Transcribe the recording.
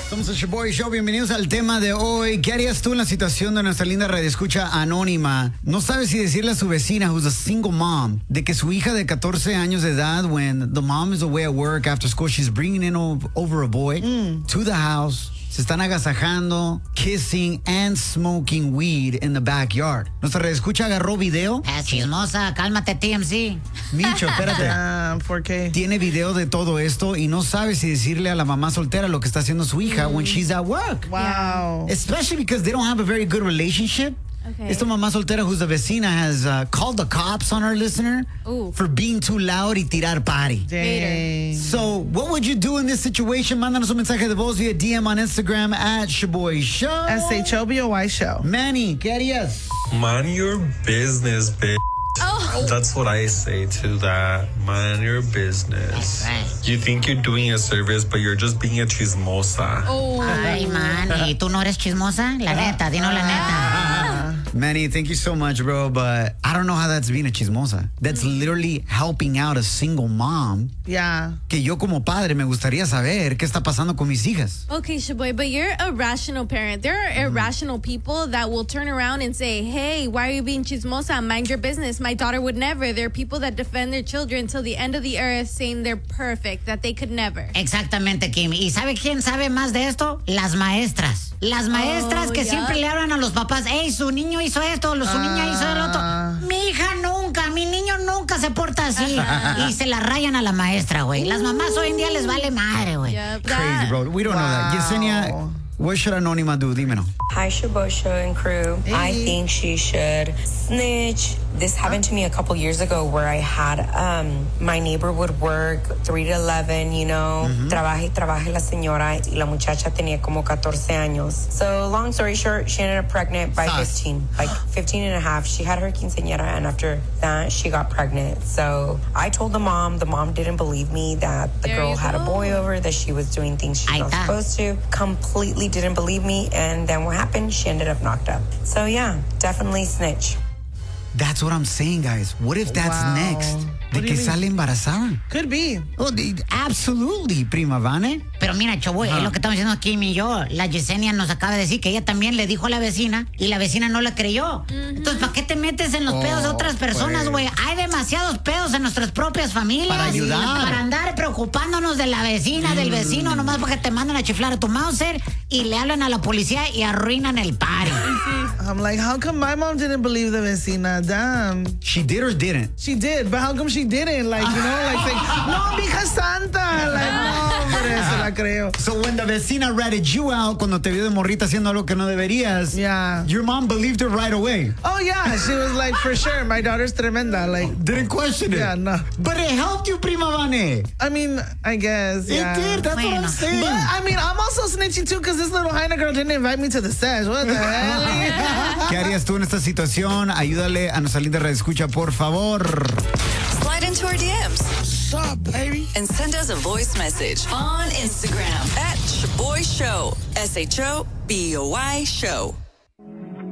Somos el Shaboy Show, bienvenidos al tema de hoy. ¿Qué harías tú en la situación de nuestra linda radioescucha anónima? No sabes si decirle a su vecina, who's a single mom, de que su hija de 14 años de edad, when the mom is away at work after school, she's bringing in over a boy to the house. Se están agasajando, kissing and smoking weed in the backyard. Nuestra radioescucha agarró video. Chismosa, cálmate, TMC. Micho, espérate. ¿Por qué? Tiene video de todo esto y no sabe si decirle a la mamá soltera lo que está haciendo su hija when she's at work. Wow. Especially because they don't have a very good relationship. Okay. Esta mamá soltera, who's the vecina, has called the cops on our listener for being too loud y tirar party. Dang. So, what would you do in this situation? Mándanos un mensaje de voz via DM on Instagram at Shaboy Show. SHOBOY Show. Manny, ¿qué harías? Mind your business, bitch. Oh. That's what I say to that. Mind your business. That's right. You think you're doing a service, but you're just being a chismosa. Oh. Ay, man, ¿y tú no eres chismosa? La neta, dinos la neta. Manny, thank you so much, bro, but I don't know how that's being a chismosa. That's literally helping out a single mom. Yeah. Que yo como padre me gustaría saber qué está pasando con mis hijas. Okay, Shaboy, but you're a rational parent. There are irrational people that will turn around and say, hey, why are you being chismosa? Mind your business. My daughter would never. There are people that defend their children till the end of the earth saying they're perfect, that they could never. Exactamente, Kim. ¿Y sabe quién sabe más de esto? Las maestras. Las maestras que siempre le hablan a los papás, hey, su niño hizo esto, su niña hizo el otro. Mi hija nunca, mi niño nunca se porta así. Y se la rayan a la maestra, güey. Las mamás hoy en día les vale madre, güey. Yep, Crazy, bro. We don't know that. Yesenia, what should Anónima do? Dímelo. Hi, Shaboy Show and crew. I think she should snitch. This happened to me a couple years ago where I had my neighbor would work 3 to 11, you know, trabaje la señora y la muchacha tenía como 14 años. So long story short, she ended up pregnant by 15, like 15 and a half. She had her quinceañera and after that she got pregnant. So I told the mom didn't believe me that the girl had a boy over, that she was doing things she's not supposed to. Completely didn't believe me, and then what happened? She ended up knocked up. So yeah, definitely snitch. That's what I'm saying, guys. What if that's next? De que sale embarazada. Could be. Oh, absolutely, prima Vane. Pero mira, Choboy, es lo que estamos diciendo Kim y yo. La Yesenia nos acaba de decir que ella también le dijo a la vecina y la vecina no la creyó. Entonces, ¿para qué te metes en los pedos de otras personas, güey? Hay demasiados pedos en nuestras propias familias. Para ayudar. Para andar preocupándonos de la vecina, del vecino, nomás porque te mandan a chiflar a tu Mauser y le hablan a la policía y arruinan el party. I'm like, how come my mom didn't believe the vecina? Damn. She did or didn't? She did, but how come she didn't? Like, you know, like, no, mi hija santa. Like, no, hombre, se la creo. So when the vecina ratted you out cuando te vio de morrita haciendo algo que no deberías, your mom believed her right away. Oh, yeah. She was like, for sure, my daughter's tremenda. Like, didn't question it. Yeah, no. But it helped you, prima Vane. I mean, I guess, yeah. It did, that's what I'm saying. But, I mean, I'm also snitching, too, because this little Jaina girl didn't invite me to the sesh. What the hell? ¿Qué harías tú en esta situación? Ayúdale a nuestra linda redescucha, por favor. Slide into our DMs. What's up, baby? And send us a voice message on Instagram at Shaboy Show. SHOBOY Show.